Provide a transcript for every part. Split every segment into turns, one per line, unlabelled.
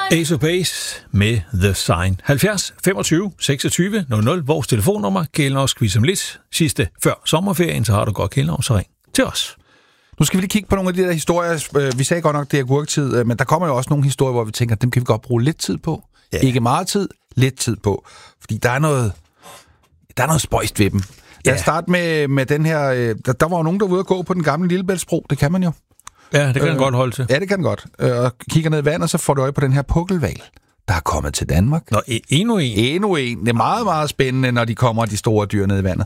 Ace of Base med The Sign. 70 25 26 00. Vores telefonnummer. Kældner quiz om lidt. Sidste før sommerferien, så har du godt Kældner, så ring til os.
Nu skal vi lige kigge på nogle af de der historier. Vi sagde godt nok, det er agurktid, men der kommer jo også nogle historier, hvor vi tænker, dem kan vi godt bruge lidt tid på. Ja. Ikke meget tid, lidt tid på. Fordi der er noget spøjst ved dem. Lad os starte med den her. Der var jo nogen, der var ude at gå på den gamle Lillebæltsbro. Det kan man jo.
Ja, det kan den godt holde til.
Ja, det kan den godt. Og kigger ned i vandet, så får du øje på den her pukkelhval, der er kommet til Danmark.
Nå, endnu en.
Endnu en. Det er meget, meget spændende, når de kommer, de store dyr ned i vandet.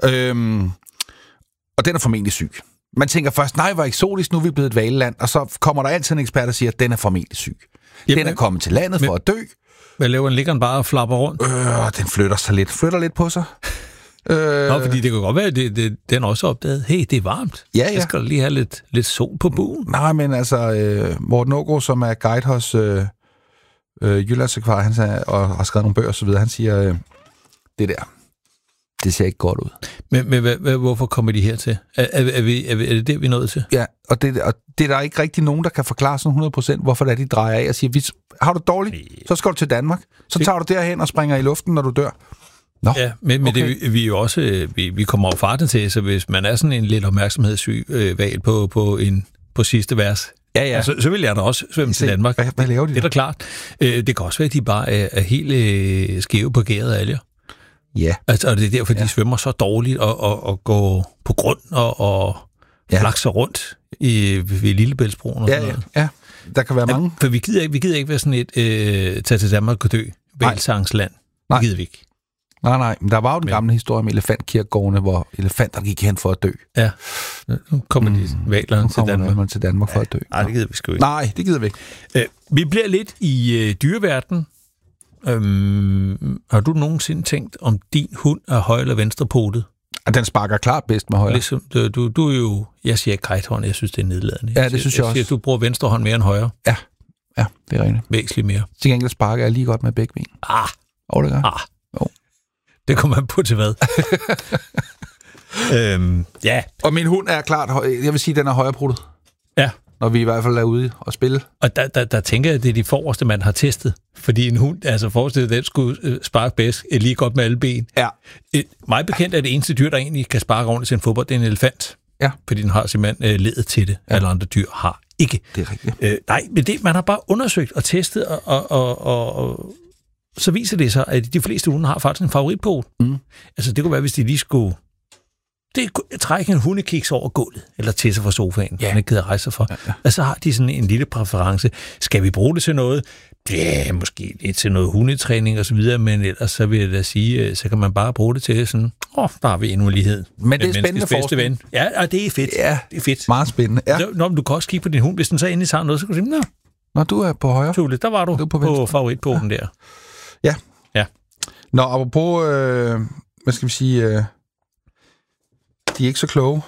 Og den er formentlig syg. Man tænker først, nej, hvor eksotisk, nu er vi blevet et hvaleland. Og så kommer der altid en ekspert og siger, at den er formentlig syg. Den er kommet til landet for at dø.
Hvad laver den? Ligger den bare og flapper rundt?
Den flytter lidt på sig.
Nå, fordi det kan godt være, at den også opdaget. Hey, det er varmt.
Ja.
Jeg skal lige have lidt sol på buen.
Nej, men altså, Morten Aagaard, som er guide hos Jyllandsakvar, han sagde, og har skrevet nogle bøger og så videre, han siger, det der, det ser ikke godt ud.
Men hvorfor kommer de hertil? Er det vi er nået til?
Ja, og det er der ikke rigtig nogen, der kan forklare sådan 100%, hvorfor det er, de drejer af og siger, har du dårligt, så skal du til Danmark. Så tager du derhen og springer i luften, når du dør. Nå,
ja, men okay. Det, vi er jo også, vi kommer jo farten til, så hvis man er sådan en lidt opmærksomhedssyg valg på sidste vers,
ja.
Så vil jeg da også svømme til Danmark.
Hvad laver de?
Det er da klart. Det kan også være, at de bare er helt skæve på gæret alger.
Ja.
Altså, og det er derfor, de svømmer så dårligt og går på grund og flakser rundt ved Lillebæltsbroen og sådan noget.
Ja, der kan være mange.
For vi gider ikke være sådan et tage til Danmark og dø, hvalsangsland. Det gider vi ikke.
Nej, men der var jo den gamle historie om elefantkirkegårdene, hvor elefanter gik hen for at dø.
Ja, nu kommer de valerne til Danmark.
Til Danmark for at dø.
Nej, det gider vi sgu ikke.
Nej, det gider vi ikke.
Vi bliver lidt i dyreverdenen. Har du nogensinde tænkt, om din hund er højre eller venstrepotet?
Den sparker klart bedst med højre.
Ligesom, du er jo, jeg siger kajthånd, jeg synes, det er nedladende.
Ja, det synes jeg også.
Siger, du bruger venstre hånd mere end højre.
Ja, det er rigtigt.
Væsentligt mere.
Til gengæld sparker jeg lige godt med begge ben. Det gør.
Det kommer man på til hvad? Ja.
Og min hund er klart, jeg vil sige, den er højrebruttet.
Ja.
Når vi i hvert fald er ude og spille.
Og der tænker jeg, at det er de forreste, man har testet. Fordi en hund, altså forestillet, den skulle sparke bedst lige godt med alle ben.
Ja.
Meget bekendt er det eneste dyr, der egentlig kan sparke ordentligt til en fodbold, det er en elefant. Ja. Fordi den har simpelthen ledet til det. Ja. Alle andre dyr har ikke.
Det er rigtigt.
Nej, men man har bare undersøgt og testet, og så viser det sig, at de fleste hunde har faktisk en favoritpol. Altså, det kunne være, hvis de lige skulle trække en hundekiks over gulvet, eller til sig fra sofaen, man ikke gider rejse sig for. Ja. Og så har de sådan en lille præference. Skal vi bruge det til noget? Ja, måske lidt til noget hundetræning og så videre, men ellers så vil jeg da sige, så kan man bare bruge det til sådan, der har vi en ulighed.
Men det er spændende forskning.
Ja, det er fedt.
Ja,
det er fedt.
Meget spændende. Ja.
Når du kan også kigge på din hund, hvis den så endelig tager noget, så kan du sige,
når du er på højre.
Tule, der var du på favoritpolen der.
Ja. Nå, apropos, hvad skal vi sige, de er ikke så kloge.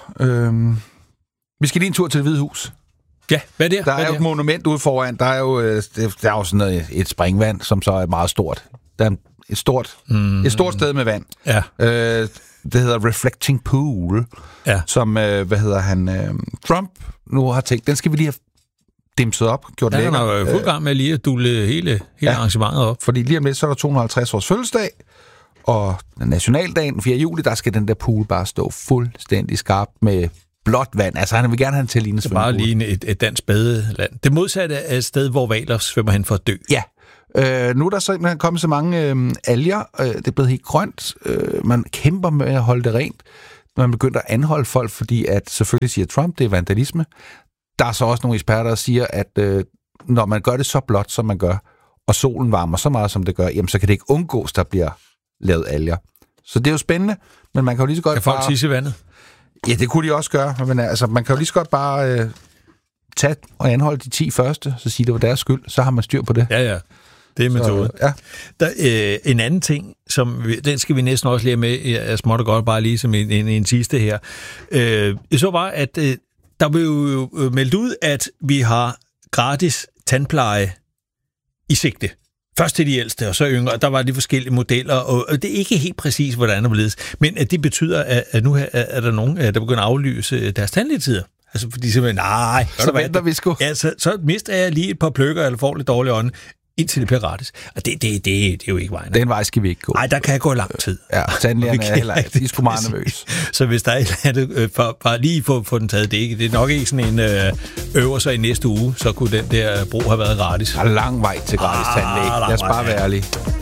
Vi skal lige en tur til Det Hvide Hus.
Ja, hvad er det?
Der er jo et monument ude foran. Der er jo sådan noget, et springvand, som så er meget stort. Der er et stort sted med vand. Ja. Det hedder Reflecting Pool, som, Trump nu har tænkt, den skal vi lige have dimset op, gjort lækker.
Han er jo fuld gang med lige at dulle hele arrangementet op.
Fordi lige om lidt, så er der 250 års fødselsdag, og nationaldagen 4. juli, der skal den der pool bare stå fuldstændig skarpt med blåt vand. Altså, han vil gerne have en til at ligne
svømmepool. Det er bare lige et dansk badeland. Det modsatte er et sted, hvor hvaler svømmer hen for at dø.
Ja. Nu er der simpelthen kommet så mange alger. Det er blevet helt grønt. Man kæmper med at holde det rent. Man begynder at anholde folk, fordi at selvfølgelig siger Trump, det er vandalisme. Der er så også nogle eksperter, der siger, at når man gør det så blåt, som man gør, og solen varmer så meget, som det gør, jamen, så kan det ikke undgås, der bliver lavet alger. Så det er jo spændende, men man kan jo lige så godt
kan folk tisse i vandet?
Ja, det kunne de også gøre, men altså, man kan jo lige så godt bare tage og anholde de 10 første, så sige, det var deres skyld, så har man styr på det.
Ja. Det er metoden.
Ja.
Der, en anden ting, den skal vi næsten også lære med, jeg småtter godt bare lige som en sidste her. Så var, at der blev jo meldt ud, at vi har gratis tandpleje i sigte. Først til de ældste, og så yngre. Der var de forskellige modeller, og det er ikke helt præcis, hvordan det blevet. Men at det betyder, at nu er der nogen, der begynder at aflyse deres tandlægetider. Altså, fordi simpelthen, så venter vi sgu. Ja, så mister jeg lige et par pløkker, eller får lidt dårlig ånd. indtil det bliver gratis. Og det er jo ikke vejen.
Den vej skal vi ikke gå.
Nej, der kan gå lang tid.
Ja, tandlægerne er heller ikke. De er sgu meget nervøse.
Så hvis der er et eller andet, bare lige få den taget, det er nok ikke sådan en øver sig i næste uge, så kunne den der bro have været gratis.
Der er lang vej til gratis tandlæge. Lad os bare være ærlige.